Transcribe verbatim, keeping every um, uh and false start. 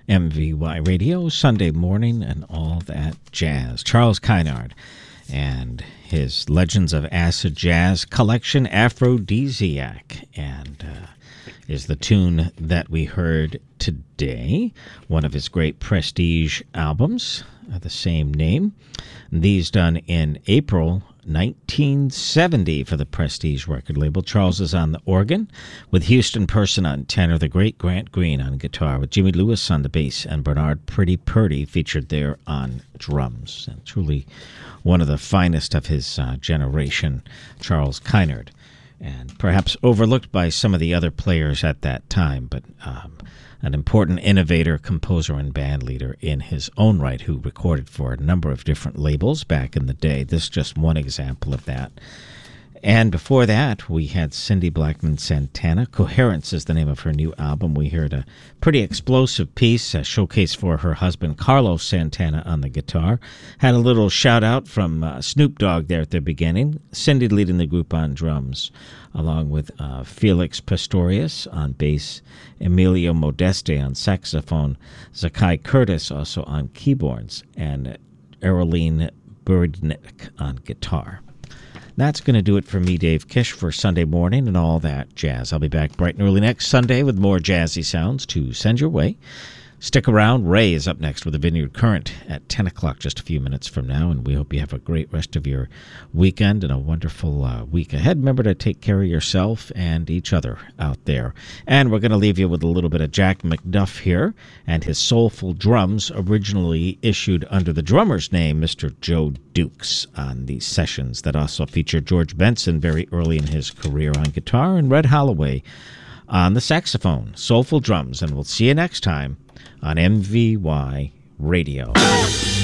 M V Y Radio, Sunday morning, and all that jazz. Charles Kynard and his Legends of Acid Jazz collection, Aphrodisiac, and uh, is the tune that we heard today, one of his great Prestige albums of the same name. These done in April nineteen seventy for the Prestige record label. Charles is on the organ, with Houston Person on tenor, the great Grant Green on guitar, with Jimmy Lewis on the bass, and Bernard Pretty Purdy featured there on drums. And truly one of the finest of his uh, generation, Charles Kynard, and perhaps overlooked by some of the other players at that time, but um, an important innovator, composer, and band leader in his own right, who recorded for a number of different labels back in the day. This is just one example of that. And before that, we had Cindy Blackman Santana. Coherence is the name of her new album. We heard a pretty explosive piece, a showcase for her husband, Carlos Santana, on the guitar. Had a little shout-out from uh, Snoop Dogg there at the beginning. Cindy leading the group on drums, along with uh, Felix Pastorius on bass, Emilio Modeste on saxophone, Zakai Curtis also on keyboards, and Eroline Buridnik on guitar. That's going to do it for me, Dave Kish, for Sunday morning and all that jazz. I'll be back bright and early next Sunday with more jazzy sounds to send your way. Stick around. Ray is up next with the Vineyard Current at ten o'clock, just a few minutes from now, and we hope you have a great rest of your weekend and a wonderful uh, week ahead. Remember to take care of yourself and each other out there. And we're going to leave you with a little bit of Jack McDuff here and his soulful drums, originally issued under the drummer's name, Mister Joe Dukes, on these sessions that also featured George Benson very early in his career on guitar and Red Holloway on the saxophone. Soulful drums, and we'll see you next time on M V Y Radio.